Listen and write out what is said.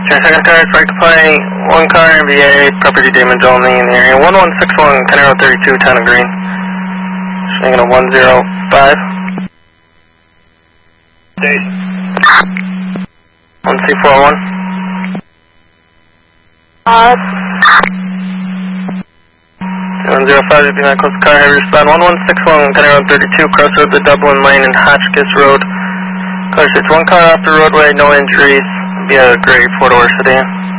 Second car, strike to play, one car, VA, property damage only in the area. 1161, Canaro 32, town of Green. Swinging a 105. State. 1C41. 105, if you're not close to car, have your respond. 1161, Canaro 32, crossroads of Dublin Lane and Hotchkiss Road. Car 6, one car off the roadway, no injuries. Be a gray four-door sedan.